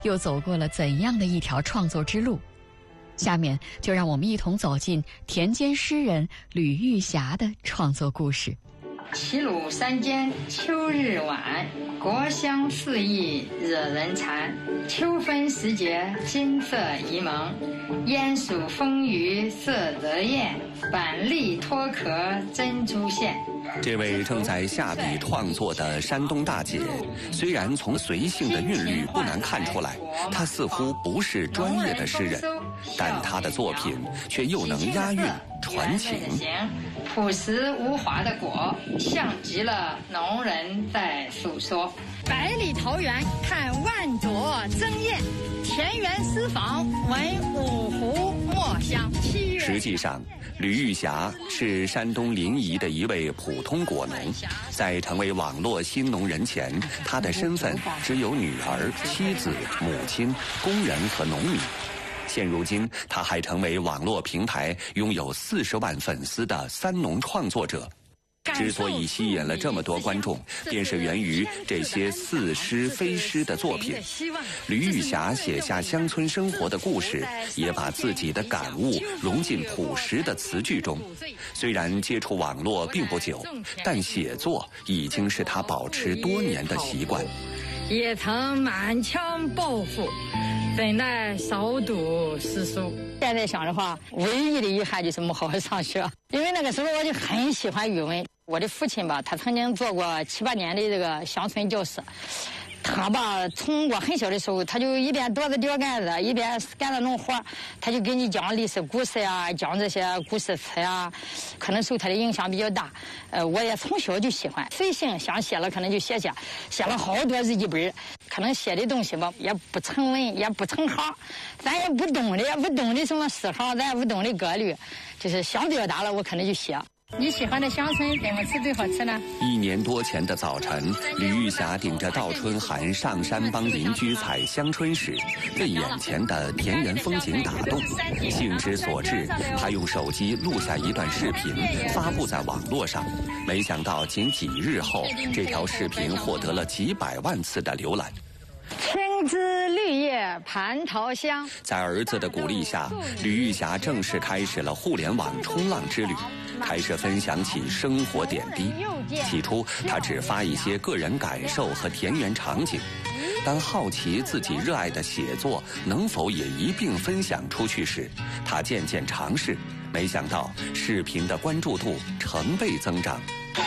又走过了怎样的一条创作之路？下面就让我们一同走进田间诗人吕玉霞的创作故事。 齐鲁山间秋日晚，国香四溢惹人馋。秋分时节金色宜蒙，烟暑风雨色泽艳。板栗脱壳珍珠馅。 这位正在下笔创作的山东大姐，虽然从随性的韵律不难看出来，她似乎不是专业的诗人，但她的作品却又能押韵传情。 朴实无华的果，像极了农人在诉说。百里桃源看万朵争艳，田园诗坊闻五湖墨香。 实际上，吕玉霞是山东临沂的一位普通果农，在成为网络新农人前，她的身份只有女儿、妻子、母亲、工人和农民。现如今，她还成为网络平台拥有40万粉丝的三农创作者。之所以吸引了这么多观众，便是源于这些似诗非诗的作品。吕玉霞写下乡村生活的故事，也把自己的感悟融进朴实的词句中。虽然接触网络并不久，但写作已经是她保持多年的习惯。 也曾满腔抱负，怎奈少读诗书。现在想的话，唯一的遗憾就是没好好上学，因为那个时候我就很喜欢语文。我的父亲吧，他曾经做过7、8年的这个乡村教师。他吧，从我很小的时候，他就一边剁着吊杆子，一边干着农活，他就给你讲历史故事呀，讲这些故事词呀，可能受他的影响比较大。我也从小就喜欢，随性想写了，可能就写了好多日记本。可能写的东西吧，也不成文，也不成行，咱也不懂的什么诗行，咱也不懂的格律，就是想表达了，我可能就写。你喜欢的乡村怎么吃最好吃呢 ？1年多前的早晨，吕玉霞顶着倒春寒上山帮邻居采香椿时，被眼前的田园风景打动。兴之所至，她用手机录下一段视频，发布在网络上。没想到仅几日后，这条视频获得了几百万次的浏览。 青枝绿叶蟠桃香。 在儿子的鼓励下，吕玉霞正式开始了互联网冲浪之旅，开始分享起生活点滴。起初，她只发一些个人感受和田园场景，当好奇自己热爱的写作能否也一并分享出去时，她渐渐尝试，没想到视频的关注度成倍增长。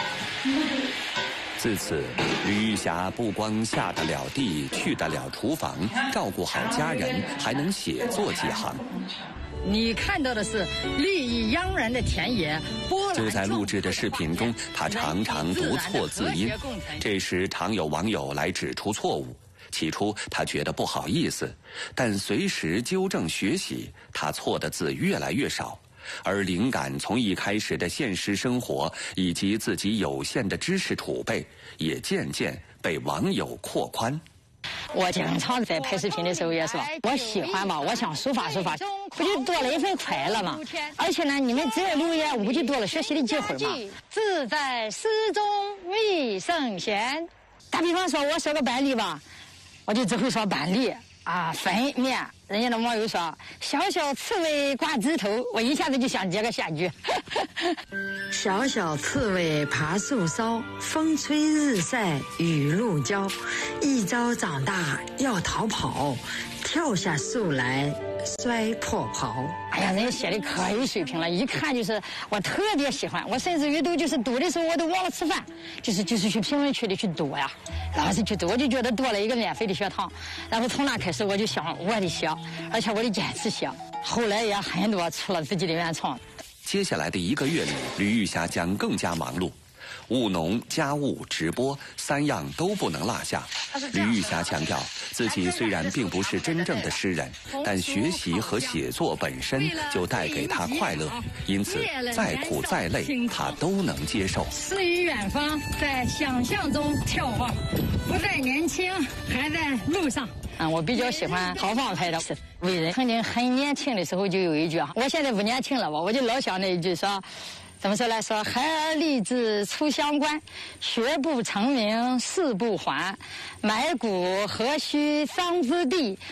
自此，吕玉霞不光下得了地，去得了厨房，照顾好家人，还能写作几行。 你看到的是绿意盎然的田野。 就在录制的视频中，她常常读错字音，这时常有网友来指出错误。起初她觉得不好意思，但随时纠正学习，她错的字越来越少。而灵感从一开始的现实生活以及自己有限的知识储备，也渐渐被网友扩宽。 我经常在拍视频的时候也说，我喜欢嘛，我想抒发抒发，不就多了一份快乐嘛？而且呢，你们只要留言，我不就多了学习的机会嘛？字在诗中觅圣贤。打比方说，我说个板栗吧，我就只会说板栗啊，粉面。人家的网友说小小刺猬挂枝头，我一下子就想接个下句。 小小刺猬爬树梢，风吹日晒雨露浇。一朝长大要逃跑，跳下树来摔破袍。 哎呀，人家写的可有水平了，一看就是我特别喜欢。我甚至于都就是读的时候我都忘了吃饭，就是去评论区里去读呀，老是去读，我就觉得多了一个免费的学堂。然后从那开始我就想我得写，而且我得坚持写。后来也很多出了自己的原创。 接下来的1个月里，吕玉霞将更加忙碌。务农、家务、直播3样都不能落下。吕玉霞强调，自己虽然并不是真正的诗人，但学习和写作本身就带给她快乐，因此再苦再累，她都能接受。 诗与远方，在想象中眺望，不再年轻，还在路上。我比较喜欢豪放派的伟人。曾经很年轻的时候就有一句啊，我现在不年轻了吧，我就老想那一句说。怎么说来说，孩儿立志出乡关，学不成名誓不还，埋骨何须桑梓地，